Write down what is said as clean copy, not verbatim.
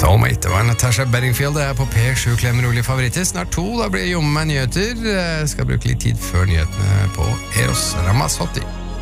Soulmate, det var Natasha Bedingfield. Det på P7 klemmer rolig favoritter. Snart 2, da blir det jomme med nyheter. Jeg skal bruke litt tid før nyhetene på Eros Ramazzotti.